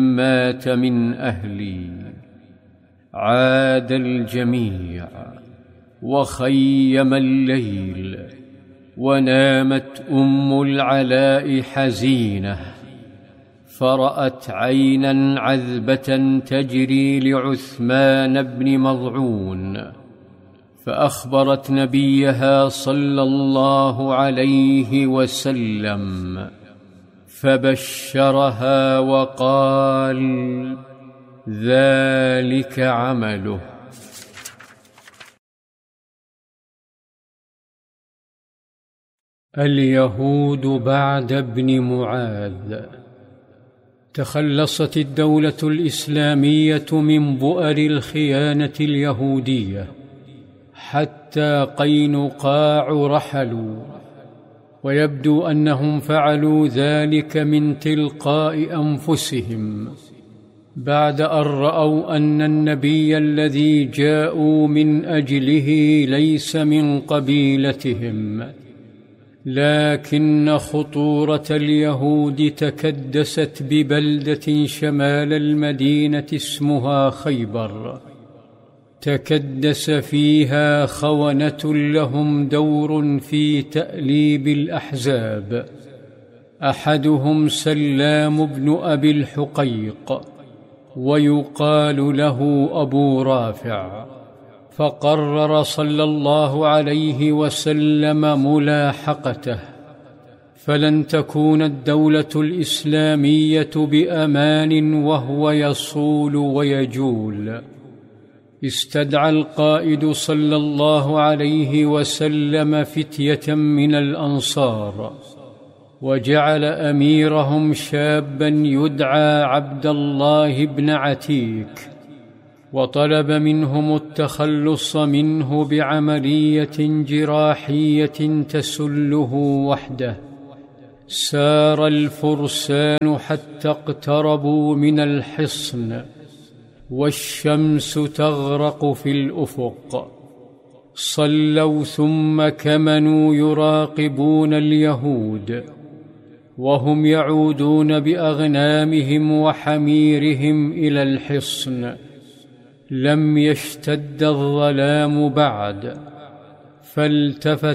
مات من أهلي. عاد الجميع وخيم الليل، ونامت أم العلاء حزينة، فرأت عينا عذبة تجري لعثمان بن مضعون، فأخبرت نبيها صلى الله عليه وسلم، فبشرها وقال: ذلك عمله. اليهود بعد ابن معاذ. تخلصت الدولة الإسلامية من بؤر الخيانة اليهودية، حتى قينقاع رحلوا، ويبدو أنهم فعلوا ذلك من تلقاء أنفسهم، بعد أن رأوا أن النبي الذي جاءوا من أجله ليس من قبيلتهم، لكن خطورة اليهود تكدست ببلدة شمال المدينة اسمها خيبر، تكدس فيها خونة لهم دور في تأليب الأحزاب، أحدهم سلام بن أبي الحقيق، ويقال له أبو رافع. فقرر صلى الله عليه وسلم ملاحقته، فلن تكون الدولة الإسلامية بأمان وهو يصول ويجول. استدعى القائد صلى الله عليه وسلم فتية من الأنصار، وجعل أميرهم شابا يدعى عبد الله بن عتيك، وطلب منهم التخلص منه بعملية جراحية تسله وحده. سار الفرسان حتى اقتربوا من الحصن، والشمس تغرق في الأفق. صلوا ثم كمنوا يراقبون اليهود، وهم يعودون بأغنامهم وحميرهم إلى الحصن. لم يشتد الظلام بعد، فالتفت